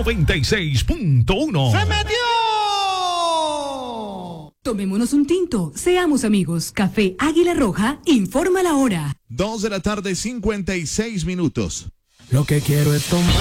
96.1. ¡Se metió! Tomémonos un tinto, seamos amigos. Café Águila Roja informa la hora. 2 de la tarde, 56 minutos. Lo que quiero es tomar.